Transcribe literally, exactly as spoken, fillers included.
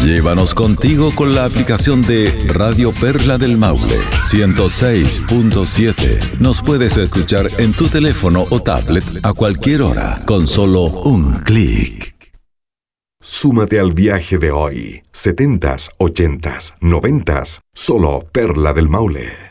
Llévanos contigo con la aplicación de Radio Perla del Maule ciento seis punto siete. Nos puedes escuchar en tu teléfono o tablet a cualquier hora con solo un clic. Súmate al viaje de hoy. setentas, ochentas, noventas. Solo Perla del Maule.